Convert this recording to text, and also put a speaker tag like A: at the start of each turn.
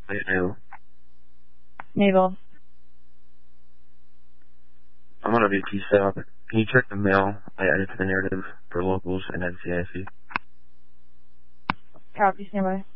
A: Naval.
B: Naval.
A: I'm on a VP stop. Can you check the mail I added to the narrative for locals and NCIC?
B: Copy, standby.